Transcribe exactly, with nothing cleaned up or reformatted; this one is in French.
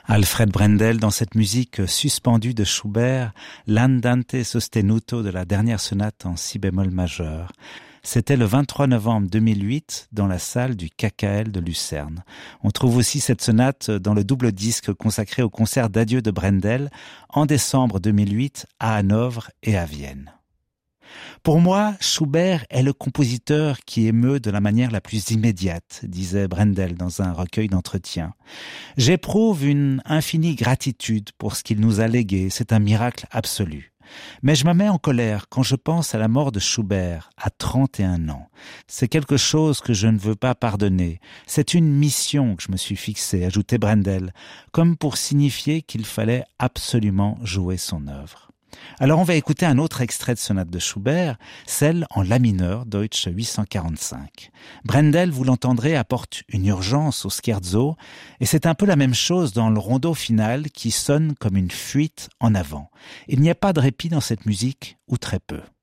Alfred Brendel dans cette musique suspendue de Schubert, l'Andante sostenuto de la dernière sonate en si bémol majeur. C'était le vingt-trois novembre deux mille huit dans la salle du K K L de Lucerne. On trouve aussi cette sonate dans le double disque consacré au concert d'adieu de Brendel en décembre deux mille huit à Hanovre et à Vienne. Pour moi, Schubert est le compositeur qui émeut de la manière la plus immédiate, disait Brendel dans un recueil d'entretiens. J'éprouve une infinie gratitude pour ce qu'il nous a légué, c'est un miracle absolu. Mais je me mets en colère quand je pense à la mort de Schubert à trente et un ans. C'est quelque chose que je ne veux pas pardonner. C'est une mission que je me suis fixée, ajoutait Brendel, comme pour signifier qu'il fallait absolument jouer son œuvre. Alors on va écouter un autre extrait de sonate de Schubert, celle en la mineur, Deutsch huit cent quarante-cinq. Brendel, vous l'entendrez, apporte une urgence au scherzo, et c'est un peu la même chose dans le rondo final qui sonne comme une fuite en avant. Il n'y a pas de répit dans cette musique, ou très peu.